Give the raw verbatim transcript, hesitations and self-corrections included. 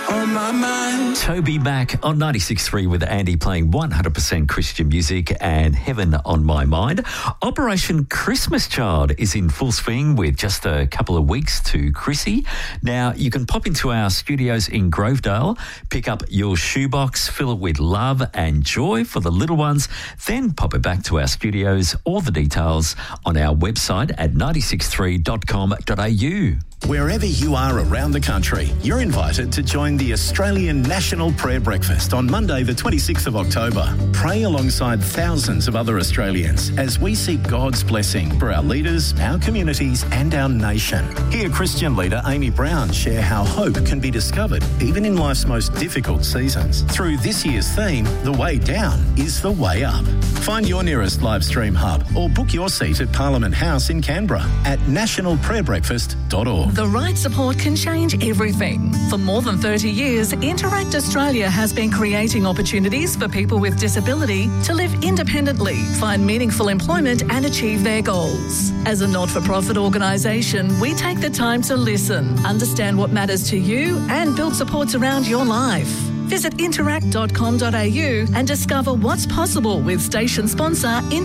on my mind. Toby Mac on ninety-six point three with Andy playing one hundred percent Christian music and Heaven on My Mind. Operation Christmas Child is in full swing with just a couple of weeks to Chrissy. Now, you can pop into our studios in Grovedale, pick up your shoebox, fill it with love and joy for the little ones, then pop it back to our studios. All the details on our website at nine six three dot com dot a u. Wherever you are around the country, you're invited to join the Australian National Prayer Breakfast on Monday the twenty-sixth of October. Pray alongside thousands of other Australians as we seek God's blessing for our leaders, our communities and our nation. Hear Christian leader Amy Brown share how hope can be discovered even in life's most difficult seasons. Through this year's theme, The Way Down is the Way Up. Find your nearest live stream hub or book your seat at Parliament House in Canberra at national prayer breakfast dot org. The right support can change everything. For more than thirty years, Interact Australia has been creating opportunities for people with disability to live independently, find meaningful employment and achieve their goals. As a not-for-profit organisation, we take the time to listen, understand what matters to you and build supports around your life. Visit interact dot com dot a u and discover what's possible with station sponsor